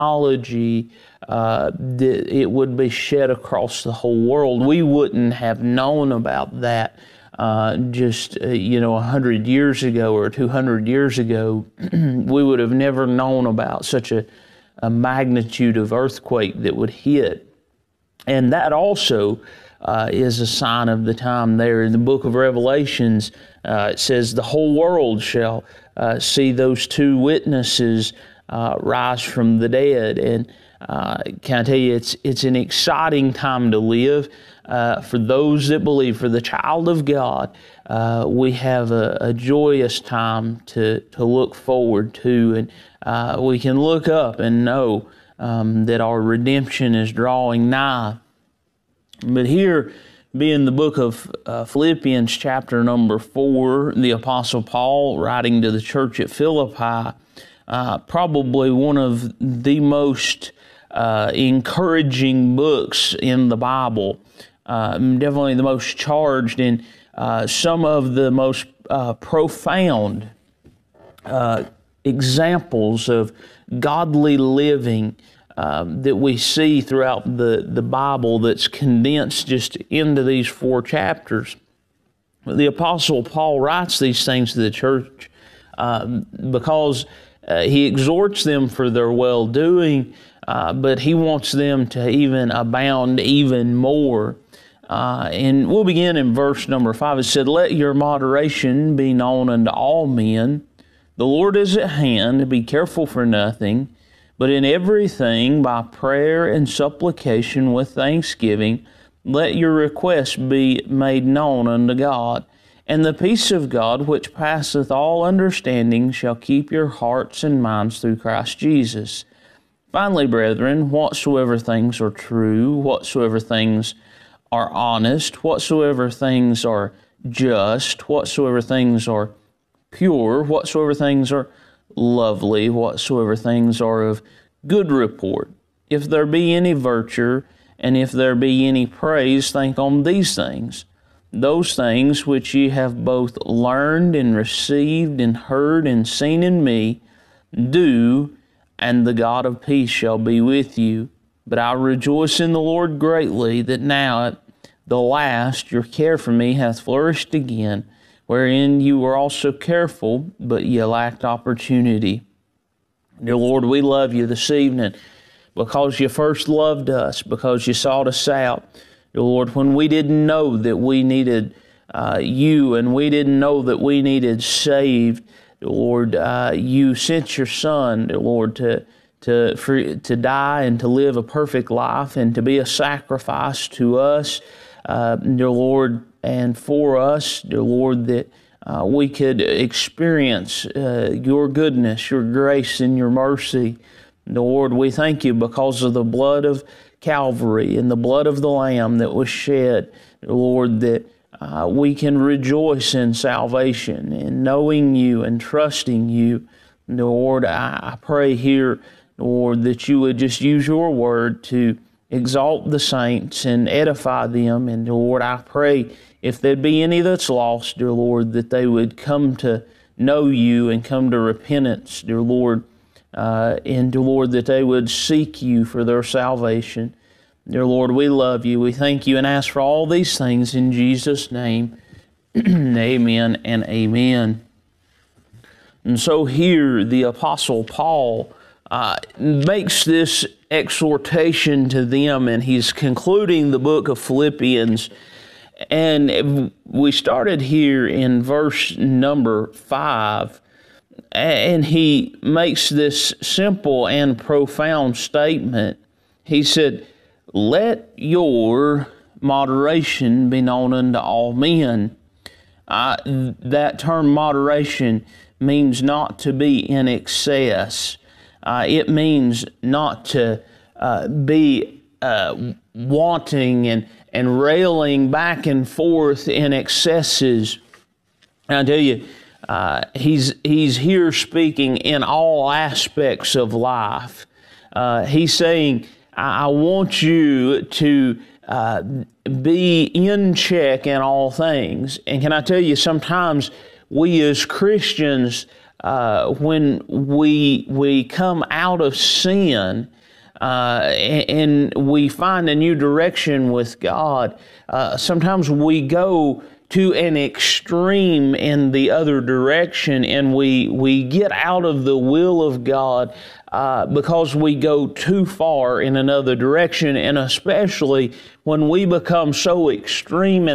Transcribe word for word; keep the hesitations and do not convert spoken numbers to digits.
technology, uh, it would be shed across the whole world. We wouldn't have known about that uh, just, uh, you know, one hundred years ago or two hundred years ago. We would have never known about such a, a magnitude of earthquake that would hit. And that also uh, is a sign of the time there. In the book of Revelations, uh, it says the whole world shall uh, see those two witnesses uh, rise from the dead. And uh, can I tell you, it's, it's an exciting time to live uh, for those that believe, for the child of God. Uh, we have a, a joyous time to, to look forward to, and uh, we can look up and know Um, that our redemption is drawing nigh. But here, being the book of uh, Philippians chapter number four, the Apostle Paul writing to the church at Philippi, uh, probably one of the most uh, encouraging books in the Bible, uh, definitely the most charged in uh, some of the most uh, profound uh, examples of godly living um, that we see throughout the, the Bible that's condensed just into these four chapters. The Apostle Paul writes these things to the church uh, because uh, he exhorts them for their well-doing, uh, but he wants them to even abound even more. Uh, and we'll begin in verse number five. It said, "Let your moderation be known unto all men. The Lord is at hand. Be careful for nothing, but in everything by prayer and supplication with thanksgiving, let your requests be made known unto God. And the peace of God, which passeth all understanding, shall keep your hearts and minds through Christ Jesus. Finally, brethren, whatsoever things are true, whatsoever things are honest, whatsoever things are just, whatsoever things are pure, whatsoever things are lovely, whatsoever things are of good report, if there be any virtue, and if there be any praise, think on these things. Those things which ye have both learned and received and heard and seen in me, do, and the God of peace shall be with you. But I rejoice in the Lord greatly that now at the last your care for me hath flourished again, wherein you were also careful, but ye lacked opportunity." Dear Lord, we love you this evening because you first loved us, because you sought us out. Dear Lord, when we didn't know that we needed uh, you and we didn't know that we needed saved, dear Lord, uh, you sent your Son, dear Lord, to to for, to die and to live a perfect life and to be a sacrifice to us, uh, dear Lord, and for us, dear Lord, that uh, we could experience uh, your goodness, your grace, and your mercy. Lord, we thank you because of the blood of Calvary and the blood of the Lamb that was shed, Lord, that uh, we can rejoice in salvation and knowing you and trusting you. Lord, I, I pray here, Lord, that you would just use your word to exalt the saints and edify them. And Lord, I pray if there'd be any that's lost, dear Lord, that they would come to know you and come to repentance, dear Lord, uh, and dear Lord, that they would seek you for their salvation. Dear Lord, we love you. We thank you and ask for all these things in Jesus' name. Amen and amen. And so here the Apostle Paul uh, makes this exhortation to them, and he's concluding the book of Philippians. And we started here in verse number five, and he makes this simple and profound statement. He said, "Let your moderation be known unto all men." Uh, that term moderation means not to be in excess. Uh, it means not to uh, be uh, wanting and, and railing back and forth in excesses. And I tell you, uh, he's, he's here speaking in all aspects of life. Uh, he's saying, I, I want you to uh, be in check in all things. And can I tell you, sometimes we as Christians uh, when we we come out of sin uh, and we find a new direction with God, uh, sometimes we go to an extreme in the other direction, and we we get out of the will of God uh, because we go too far in another direction, and especially when we become so extreme in